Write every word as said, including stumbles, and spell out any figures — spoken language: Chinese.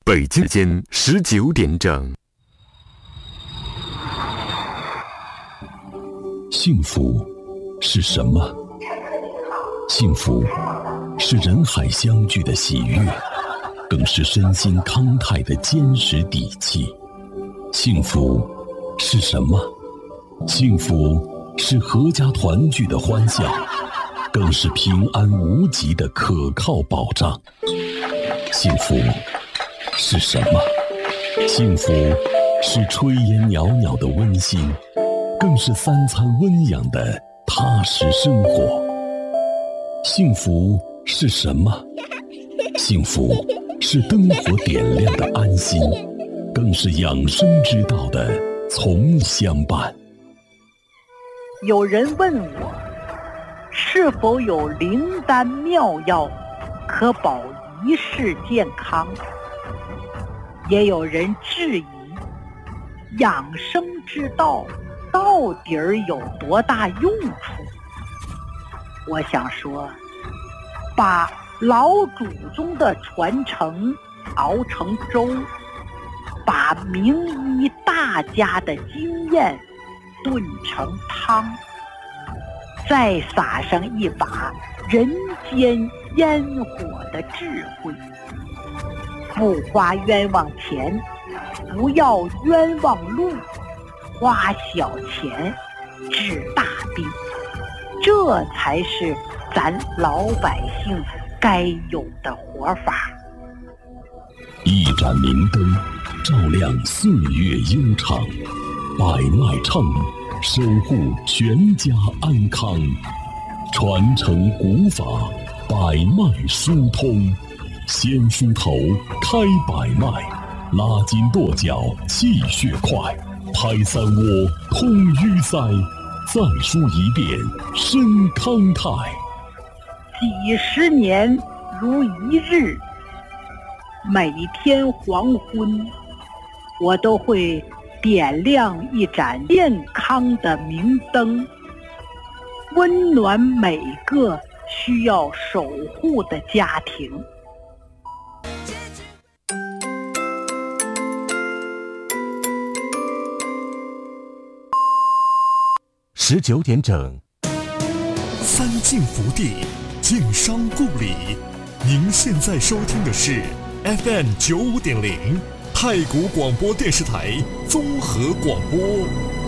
北京时间十九点整。 幸福是什么？幸福是人海相聚的喜悦，更是身心康泰的坚实底气。幸福是什么？幸福是阖家团聚的欢笑，更是平安无疾的可靠保障。幸福是什么？幸福是炊烟袅袅的温馨，更是三餐温养的踏实生活。幸福是什么？幸福是灯火点亮的安心，更是养生之道的从相伴。 有人问我，是否有灵丹妙药可保一世健康？也有人质疑，养生之道到底儿有多大用处？我想说，把老祖宗的传承熬成粥，把名医大家的经验炖成汤，再撒上一把人间烟火的智慧。不花冤枉钱，不要冤枉路，花小钱治大病，这才是咱老百姓该有的活法。 一盏明灯照亮岁月悠长，百脉畅，守护全家安康，传承古法，百脉疏通，先梳头开百脉，拉筋跺脚气血快，拍三窝通淤塞，再梳一遍身康泰。 几十年如一日，每天黄昏，我都会点亮一盏健康的明灯，温暖每个需要守护的家庭。 十九点整， 三晋福地，晋商故里。您现在收听的是 F M 九五点零太谷广播电视台综合广播。